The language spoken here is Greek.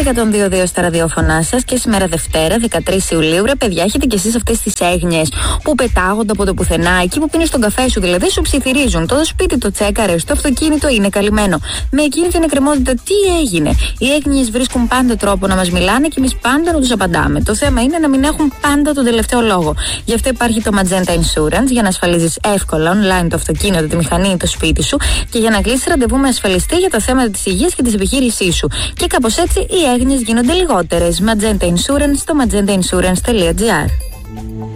102.2 στα ραδιόφωνά σας και σήμερα Δευτέρα, 13 Ιουλίου, ρε παιδιά, έχετε κι εσείς αυτές τις έγνοιες που πετάγονται από το πουθενά, εκεί που πίνεις τον καφέ σου, δηλαδή σου ψιθυρίζουν. Το σπίτι το τσέκαρες, το αυτοκίνητο είναι καλυμμένο. Με εκείνη την εκκρεμότητα, τι έγινε? Οι έγνοιες βρίσκουν πάντα τρόπο να μας μιλάνε και εμείς πάντα να τους απαντάμε. Το θέμα είναι να μην έχουν πάντα τον τελευταίο λόγο. Γι' αυτό υπάρχει το Magenta Insurance για να ασφαλίζεις εύκολα online το αυτοκίνητο, τη μηχανή ή το σπίτι σου και για να κλείσεις ραντεβού με ασφαλιστή για τα θέματα της υγείας και της επιχείρησής σου. Και κάπως έτσι οι έγνοιες γίνονται λιγότερες. Magenta Insurance στο magentainsurance.gr.